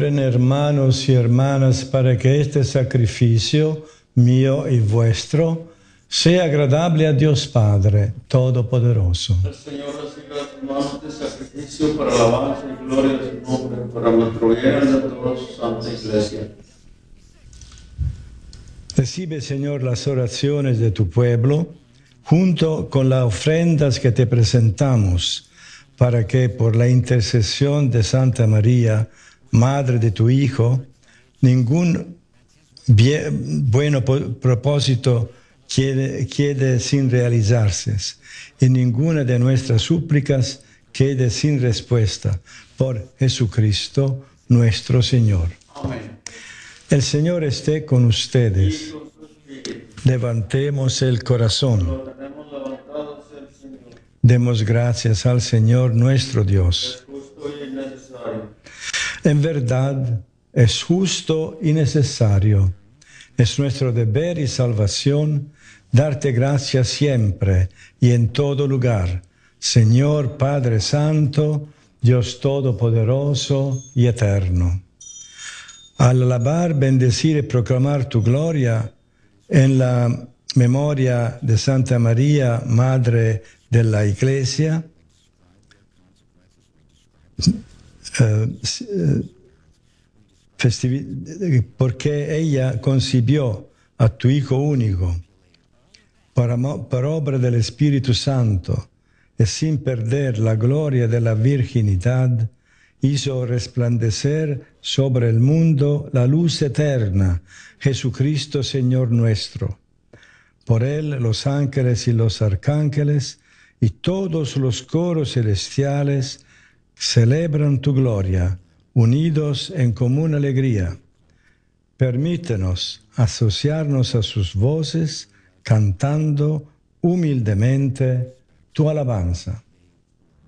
Oren, hermanos y hermanas, para que este sacrificio mío y vuestro sea agradable a Dios Padre Todopoderoso. El Señor reciba de tus manos este sacrificio para alabanza y gloria de su nombre, para nuestro bien y de toda su santa iglesia. Recibe, Señor, las oraciones de tu pueblo, junto con las ofrendas que te presentamos, para que por la intercesión de Santa María, Madre de tu Hijo, ningún bueno propósito quede sin realizarse y ninguna de nuestras súplicas quede sin respuesta. Por Jesucristo nuestro Señor. Amén. El Señor esté con ustedes. Levantemos el corazón. Lo tenemos levantado hacia el Señor. Demos gracias al Señor nuestro Dios. Es justo y necesario. En verdad, es justo y necesario. Es nuestro deber y salvación darte gracias siempre y en todo lugar, Señor Padre Santo, Dios Todopoderoso y Eterno. Al alabar, bendecir y proclamar tu gloria en la memoria de Santa María, Madre de la Iglesia, porque ella concibió a tu Hijo único por obra del Espíritu Santo y sin perder la gloria de la virginidad, hizo resplandecer sobre el mundo la luz eterna, Jesucristo Señor nuestro. Por él los ángeles y los arcángeles y todos los coros celestiales celebran tu gloria, unidos en común alegría. Permítenos asociarnos a sus voces, cantando humildemente tu alabanza.